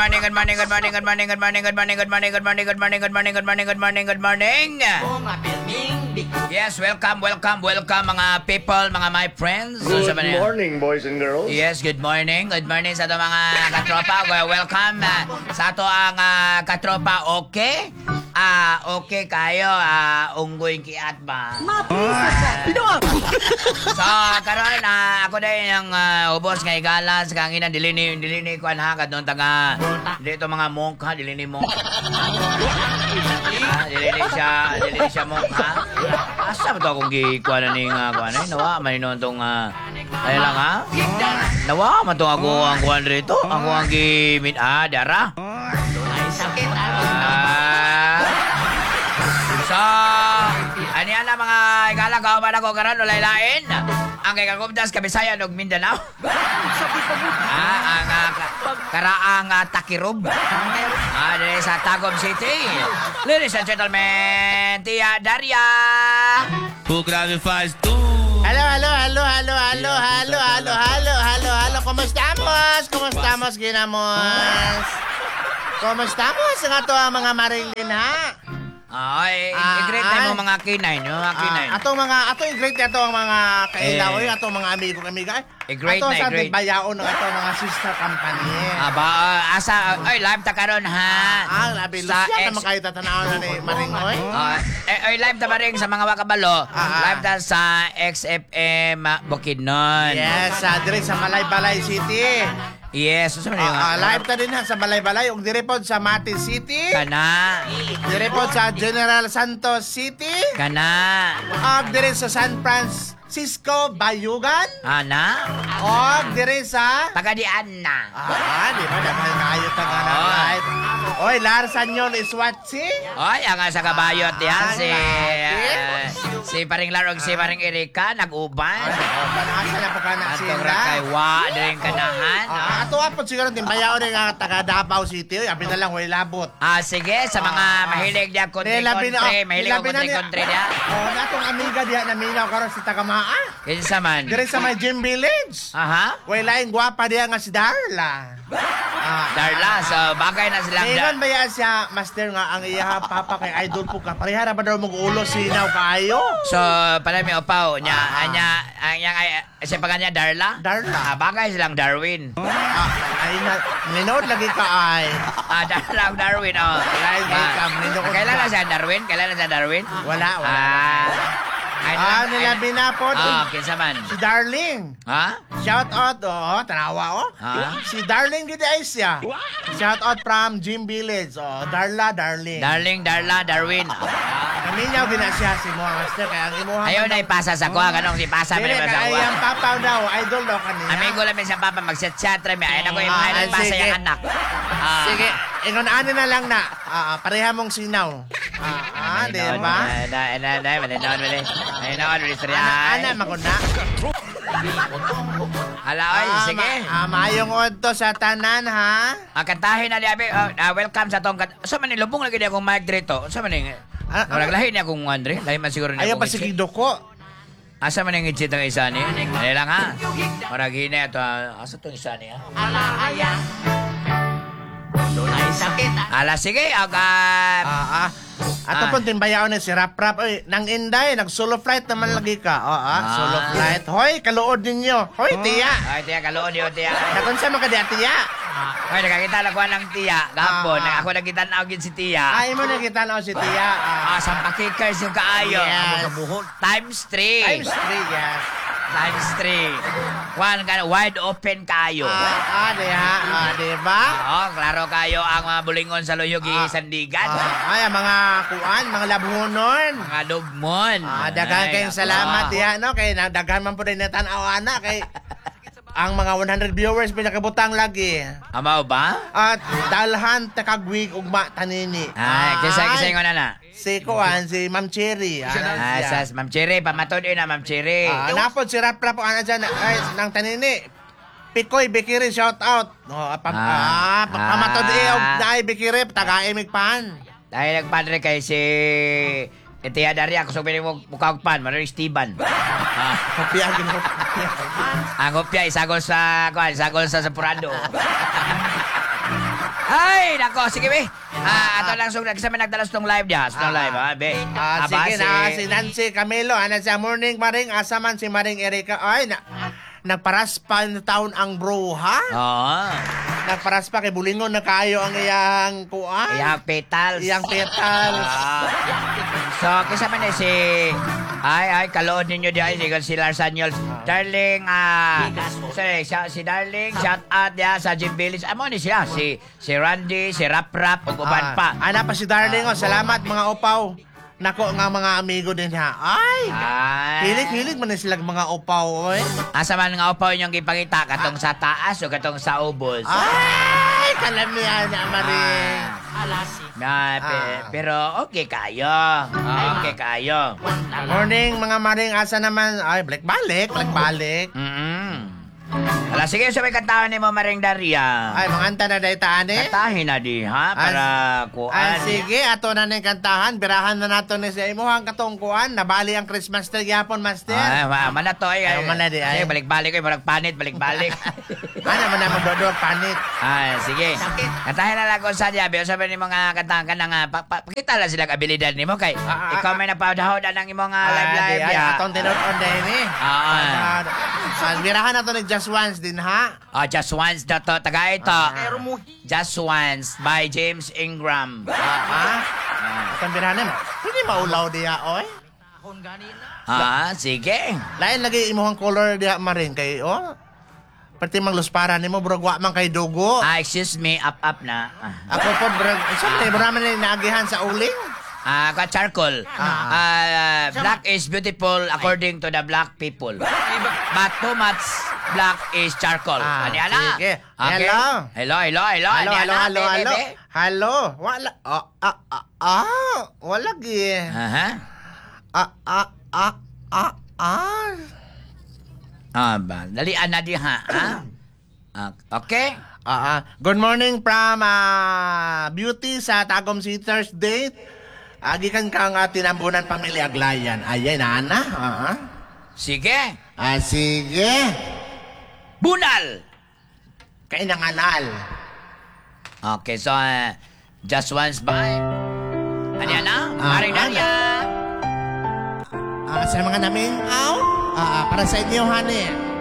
morning, good morning, good morning, good morning, good morning, good morning, good morning, good morning, good morning, good morning, good morning, good morning, good morning. Yes, welcome mga people, mga my friends. Good morning, boys and girls. Yes, good morning sa ato mga katropa. Welcome sa ato ang katropa, okay? Okay kayo, unggoy kiat ba? So, karon ako dahil yung ubos nga igalas kang ina dilini kuan ha kadtong taga dito mga monk ha, dilini monk. Dilini siya monk ha. Asa ba to akong gikuan ni nga kuan ay nawa man inon tong ay lang ha. Nawa man tong ako ang kuan rito. Ako ang gimin dara. So, ani ana mga igala ka ba nako karon ulay-lain? Ang kay Kagubdas Kabisayan ug Mindanao. Ang karaang Takirob. Dili sa Tagum City. Ladies and gentlemen, Tia Daria. Who gravifies tú? Halo. Kumustamos, ginamos? Kumustamos nga to ang mga Marilyn, ha? I-greet na mo mga K9, Atong i-greet na to ang mga kailaw, atong mga amigo-amiga. I-greet ato na, sa i-greet. bayaon ng ato mga sister company. Asa, live ta karon ha. Labi, Lucia, naman kayo tatanaw na ni Maringoy. Live ta maring sa mga wakabalo. Live ta sa XFM Bukidnon. Yes, dire sa Balay City. Yes, so live ta din ha sa Balay ug dire pod sa Mati City. Kana. Dire pod sa General Santos City. Kana. Ug dire sa San Francisco Bayugan. Ana. Ug dire sa Pagadian na. di ba dapat kayo ta kana live. Oy, Larsan yon Iswatsi. Oy, ang sa kabayot yan si Paring Larog, si Paring Erika nag-uban. Asa na pagkana Atong sila. rakaywa din kanahan. Ato apod siguro din bayaw rin nga taga Davao City. Abi na lang way labot. Sige, sa mga mahilig diya country, mahilig ko country diya. Natong amiga diya na minaw karon si Tagamaa. Kinsa man? Dire sa may Gym Village. Aha. Way laing gwapa diya nga si Darla. Darla, so bagay na silang Ingon ba yan siya, master nga, ang iya papa kay idol po ka. Parihara ba daw mag-ulo sinaw kaayo? So, pala may upaw niya, siya pa kanya Darla? Darla. Bagay silang Darwin. Ninood lagi ka ay. Darwin, Kailan na siya Darwin? Wala. Nila binapod. Kinsa man? Si Darling. Ha? Shout out, tanawa, Si Darling gid ay siya. Shout out from Gym Village, Darling. Darla, Darwin. Kaminyaw gina siya si mo, master, kaya ang imuha. Ayaw na ipasa sa kuha, ganong si Pasa may Dili, masawa. kaya ang papa daw, idol daw kanina. Amigo lang sa papa, mag-chat-chat, may ayaw na ko yung mga Pasa sige. yung anak. Sige, ingon ani na lang na. Pareha mong sinaw. Di ba? Ana maguna. Hala, oy, sige. Mayong odto sa tanan, ha? Kantahin na liabi. Welcome sa tong so man lubong lagi di akong mic dito. So man naglahi ni akong Andre. Lahi man siguro ni Ayaw akong pa sige itchit. doko. Asa man ang itchit ng isa ni? Dali lang ha. Murag hina ito. Asa tong isa ni ha? Ala, sige. Ato pong timbayaw ni si Rap. Oy, nang Inday, nag-solo flight naman lagi ka. Solo flight. Hoy, kaluod ninyo. Hoy, tiya. Ay, tiya, kaluod yun, tiya. Nakunsa mo ka diya, tiya. Hoy, nakakita lang ko ng tiya. Gapon, ako nakita na agad si tiya. Ay mo nakita na si tiya. Sampakikers yung kaayo. Yes. Times 3. Times 3, yes. Times 3. Wide open kayo. Di ba? Klaro kayo ang mga bulingon sa Luyog Sandigan. Ay, mga kuan, mga labhonon. Mga dugmon. Daghan kayong salamat diha, no? Kay daghan man po rin natanaw ana kay ang mga 100 viewers pinakabutang lagi. Amaw ba? At dalhan takagwig ugma tanini. Kisa yung na. Si kuan, si Ma'am Cherry. Sa Ma'am Cherry, pamatod na Ma'am Cherry. Napod si Rap po ana dyan, ng tanini. Pikoy, Bikiri, shout out. Pamatod og dai Bikiri, taga-imig pan. Dahil nagpadre kay si Tia Daria, kung sabihin mo mukhaugpan, Mario Esteban. Kopiyagin mo. Ang kopya, isagol sa Purado. Ay, nako, sige be. Ato lang sung sa nagdalas tong live dia, tong live be. Sige na, si Nancy Camilo, ano sa morning maring, asa man si Maring Erika. Ay, nagparaspa na taon ang bro, ha? Oo. Nagparaspa kay bulingon na kayo ang iyang kuan. Iyang petals. Iyang petals. So, kisa man si ay kalood ninyo di ay si Larsanyol. Darling, sorry, si Darling, shout out dia sa Jim Village. Amo ni siya, si Randy, si Rap Rap, ug uban pa. Ana pa si Darling, salamat mga upaw. Nako nga mga amigo din ha. Ay! Hilig-hilig man na sila mga upaw, oy. Asa man nga upaw inyong gipangita katong sa taas o katong sa ubos? Ay! Kalamihan na, Maring. Pero okay kayo. Okay kayo. Morning, mga Maring. Asa naman? Ay, balik-balik. Wala, sige, sabay kantahan ni mo, Maring Daria. Ay, manganta na dahi taani. Kantahin na di, ha? Para kuan. Ay, sige, ato na ng kantahan. Birahan na nato ni sa imuhang katong kuan. Nabali ang Christmas tree yapon, Master. Ay, mana to, ay. Ay, mana di, ay. Sige, balik-balik ko, marag panit, balik-balik. Ano man na magdodog panit. Ay, sige. Kantahin na lang kung saan yabi. O sabi ni mga kantahan ka na nga, pakita lang silang abilidad ni mo kay ikaw may napadahod ng imong live-live Ay, ya. atong tinod-on din eh. Birahan na to ni Just Once din, ha? Just Once na to. Taga ito. Just Once by James Ingram. Atong birahan na. Pwede maulaw diya, oy. Sige. Lain lagi imuhang color diya, Maring, kay, pati mangluspara ni mo, bro, wa man kay dugo. Excuse me, up na. Ako po, bro, siyempre, marami na naagihan sa uling. Charcoal. Black is beautiful according to the black people. But too much black is charcoal. Aniala? Sige. Okay. Hello. Hello. Hello. Wala. Wala gi. Dalian na di ha. Okay? Good morning from Beauty sa Tagum City Thursday. Agikan ka nga tinambunan pamilya Aglayan. Ayay na, Ana. Sige. Sige. Bunal! Kainanganal. Okay, so, Just Once by... Aniana? Maring Daria. Sa mga namin, para sa inyo, honey.